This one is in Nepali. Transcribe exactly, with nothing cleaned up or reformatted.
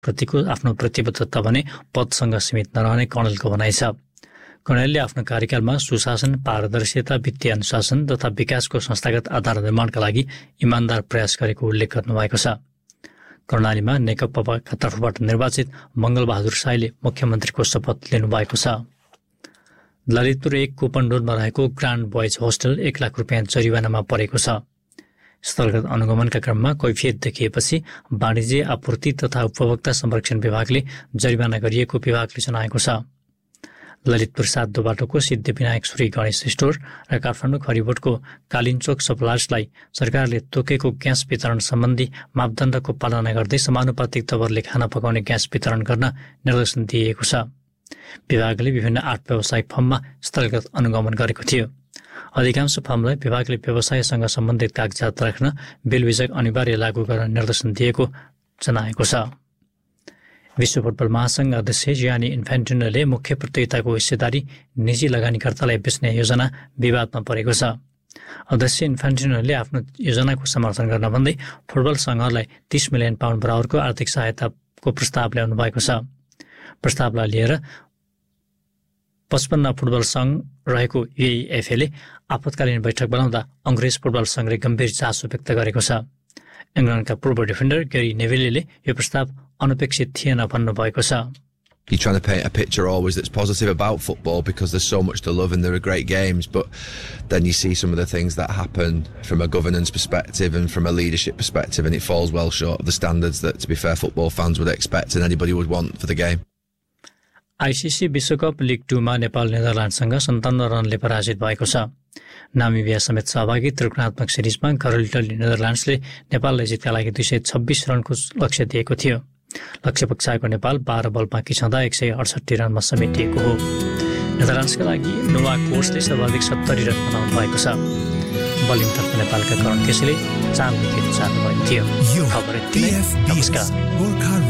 प्रतिको आफ्नो प्रतिबद्धता भने पदसँग सीमित नरहने कर्णेलको भनाइ छ। कर्णेलले आफ्नो कार्यकालमा सुशासन, पारदर्शिता, वित्तीय अनुशासन तथा विकासको संस्थागत आधार निर्माणका लागि इमान्दार प्रयास गरेको उल्लेख गर्नुभएको छ। कर्णालीमा नेकपाका तर्फबाट निर्वाचित मङ्गलबहादुर साईले मुख्यमन्त्रीको शपथ लिनुभएको छ। ललितपुर एक कोपनडोलमा रहेको ग्रान्ड बोइज होस्टल एक लाख रुपियाँ जरिवानामा परेको छ। स्थलगत अनुगमनका क्रममा कैफियत देखिएपछि वाणिज्य, आपूर्ति तथा उपभोक्ता संरक्षण विभागले जरिवाना गरिएको विभागले जनाएको छ। ललितपुर सात दो बाटोको सिद्धिविनायक श्री गणेश स्टोर र काठमाडौँ खरिबोटको कालिन्चोक सप्लायर्सलाई सरकारले तोकेको ग्यास वितरण सम्बन्धी मापदण्डको पालना गर्दै समानुपातिक तवरले खाना पकाउने ग्यास वितरण गर्न निर्देशन दिइएको छ। विभागले विभिन्न आठ व्यावसायिक फर्ममा स्थलगत अनुगमन गरेको थियो। अधिकांश फर्मलाई विभागले व्यवसायसँग सम्बन्धित कागजात राख्न बेलविजक अनिवार्य लागू गर्न निर्देशन दिएको जनाएको छ। विश्व फुटबल महासङ्घ अध्यक्ष जियानी इन्फेन्टिनोले मुख्य प्रतियोगिताको हिस्सेदारी निजी लगानीकर्तालाई बेच्ने योजना विवादमा परेको छ। अध्यक्ष इन्फेन्टिनोले आफ्नो योजनाको समर्थन गर्न भन्दै फुटबल सङ्घलाई तीस मिलियन पाउन्ड बराबरको आर्थिक सहायताको प्रस्ताव ल्याउनु भएको छ। प्रस्तावलाई लिएर पचपन्न फुटबल सङ्घ रहेको युएएफएले आपतकालीन बैठक बोलाउँदा अङ्ग्रेज फुटबल सङ्घले गम्भीर चासो व्यक्त गरेको छ। इङ्ग्ल्यान्डका पूर्व डिफेन्डर गेरी नेभिलले यो प्रस्ताव अनपेक्षित थिएन भन्नुभएको छ। You're trying to paint a picture always that's positive about football because there's so much to love and there are great games, but then you see some of the things that happen from a governance perspective and from a leadership perspective, and it falls well short of the standards that, to be fair, football fans would expect and anybody would want for the game. ICC विश्वकप लिग टूमा नेपाल नेदरल्यान्डसँग सन्ताउन्न रनले पराजित भएको छ। नामिबिया समेत सहभागी त्रिकोणात्मक सिरिजमा घरेलु नेदरल्यान्ड्सले नेपाललाई जितका लागि दुई सय छब्बिस रनको लक्ष्य दिएको थियो। लक्ष्य पक्षाएको नेपाल बाह्र बल बाँकी छँदा एक सय अडसट्ठी रनमा समेटिएको हो। नेदरल्यान्ड्सका लागि नोवा कोर्सले सर्वाधिक सत्तरी रन बनाउनु भएको छ। बलिङतर्फ नेपालका करण केसीले चार विकेट चार्नु भएको थियो। खबर यति नै। नमस्कार।